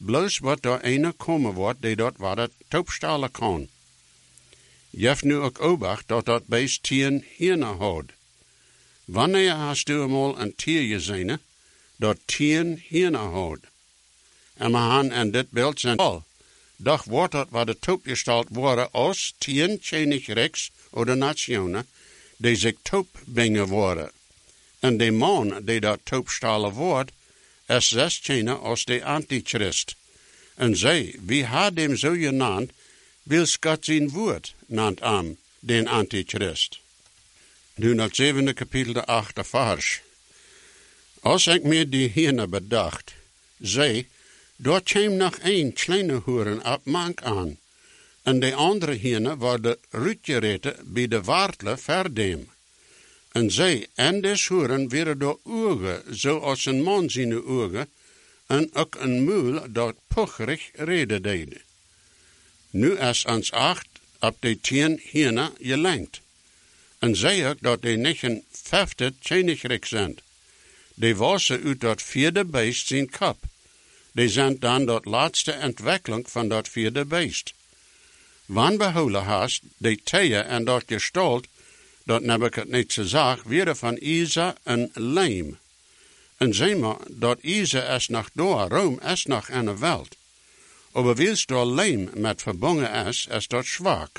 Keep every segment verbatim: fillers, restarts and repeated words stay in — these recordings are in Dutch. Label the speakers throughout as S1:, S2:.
S1: bloos wat daar ene komen wordt, die dat wat het toopstalen kan. Je hebt nu ook obacht dat dat beest tien hierne houdt. Wanneer hast du eenmaal een tier gezien, dat tien hierne houdt? En we gaan en dit beeld zijn al. Doch wordt dat wat het toopgestald worden als tien königrijks oder nationen, die zich toopbingen worden. En de man die dat toopstalen wordt, is zes tjene als de antichrist. En zij, wie had hem zo genaamd, wil God zijn woord naant aan, den antichrist. Nu naar het zevende kapitel, de achte vers. Als ik me die hierne bedacht, zij, daar kwam nog een kleine hoeren op mank aan. En de andere hierne worden uitgereten bij de waartle verdem. En zij en des hoeren werden door ogen, zoals een man zijn ogen, en ook een muil dat pocherig reden deed. Nu is ons acht op de tien hierne gelenkt. En zij ook dat de negen vijfde königlijk zijn. Die wassen uit dat vierde beest zijn kop. Die zijn dan dat laatste ontwikkeling van dat vierde beest. Wanneer behouden haast, die theeën en dat gestalt, dat Nebuchadnezzar zag, weer van Isa een leem. En zeg maar, dat Isa is nog door, Rome is nog in de wereld. Aber wils dat leem met verbonden is, is dat zwak.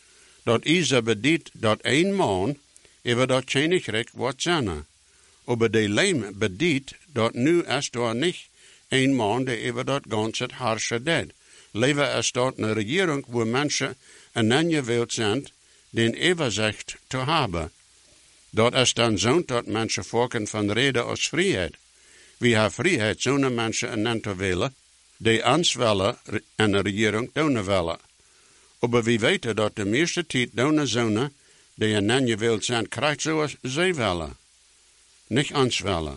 S1: Dat Isa bedient dat een man, over dat königlijk wordt zijn. Aber de leem bedient dat nu is daar niet een man die over dat ganze harsje deed. Leven is dat een regering waar mensen en ingewählt zijn, den overzicht te hebben. Dat is dan zo dat mensen volken van reden als vrijheid. Wie hebben vrijheid zo'n mensen in te willen, die ons willen en de regering doen willen. Maar wie weten dat de meeste tijd doen zonen die in ingewählt zijn, krijgt zoals zij willen. Niet ons willen.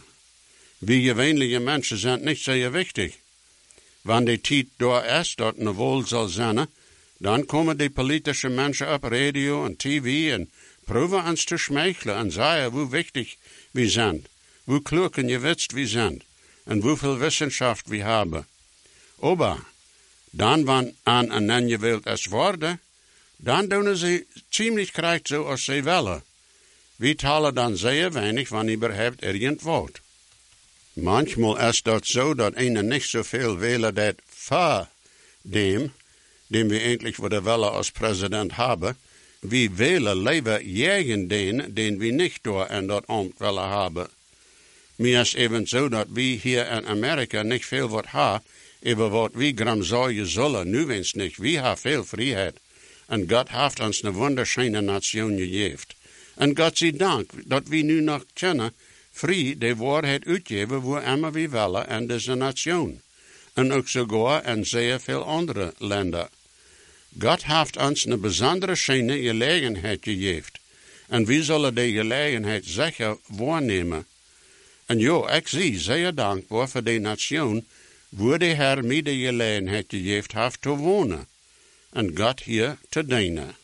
S1: Wie gewöhnliche mensen zijn niet zeer wichtig. Wanneer die tijd daar is dat een wol zal zijn, dan komen die politische mensen op radio en tv en proeven ons te schmeichelen en zeggen hoe wichtig we zijn, hoe klug en gewitst we zijn en hoeveel wissenschaft we hebben. Aber, dan wanneer aan een ingewählt is worden, dan doen ze ziemlich krijgt zoals ze willen. We talen dan zeer weinig van überhaupt irgend wat. Manchmal is dat zo dat een niet zoveel willen dat voor dem, den we eindelijk voor de willen als president hebben, we willen liever jegen den, den we niet door en dat ambt willen hebben. Mir is even zo dat we hier in Amerika niet veel wat hebben, over wat we gram zeggen zullen, nu wens niet. We hebben veel vrijheid. En God heeft ons een wunderschöne nation gegeven. En God zij dank dat we nu nog kennen, vrij de waarheid uitgeven waar immer we willen in deze nation. En ook sogar in zeer veel andere landen. God heeft ons een bijzondere schöne gelegenheid gegeven. En we zullen die gelegenheid zeker waarnemen. En ja, ik zie zeer dankbaar voor de nation, waar de Heer mij de gelegenheid gegeven heeft te wonen. En God hier te dienen.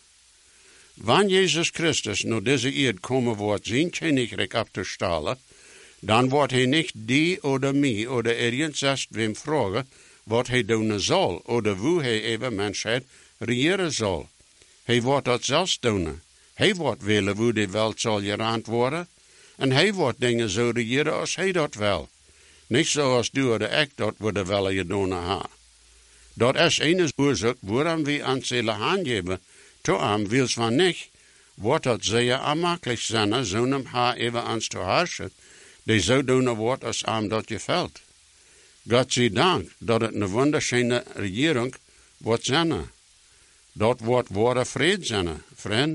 S1: Wanneer Jezus Christus naar deze eerd komen wordt zijn königlijk op te stalen, dan wordt hij niet die oder mij oder irgendwas wem vragen wat hij doen zal oder hoe hij even mensheid regeren zal. Hij wordt dat zelfs doen. Hij wordt willen hoe de wereld zal gerand worden en hij wordt dingen zo regeren als hij dat wil. Niet zoals du oder ik dat worden willen gedaan hebben. Dat is een oorzaak waarom we ons zullen aangeven. Toe aan wils van niet, wordt dat zeer aanmakkelijk zijn, zo'n haar even ons te herrschen, die zo doen wordt als aan dat gevalt. God zij dank dat het een wunderschöne regering wordt zijn. Dat wordt ware vrede zijn, vriend.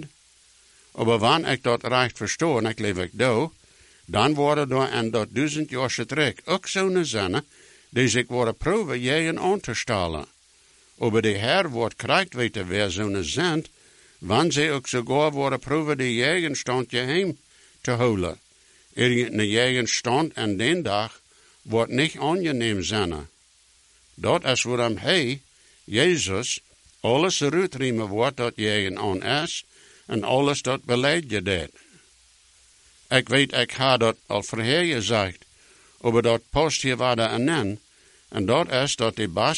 S1: Maar wanneer ik dat recht verstoor en ik leef ik doe, dan worden er in dat duizend jaar terug ook zo'n zijn, die zich worden proeven jegen aan te stellen. Maar de Heer wordt krijgt weten wer zo'n zijn, wanneer ze ook sogar worden proeven de jegenstand geheim te houden. Irgendeine jegenstand en den dag wordt niet aangeneem zijn. Dat is waarom hij, Jezus, alles eruitriemen wordt dat jegen aan is en alles dat beleid je deed. Ik weet, ik ga dat al voorheen gezegd, maar dat past hier waar aan en dat is dat de